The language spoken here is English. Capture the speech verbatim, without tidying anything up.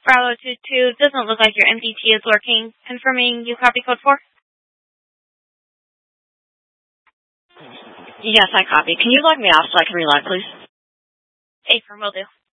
Bravo two two, doesn't look like your M D T is working. Confirming you copy code four? Yes, I copy. Can you log me off so I can relog, please? A firm will do.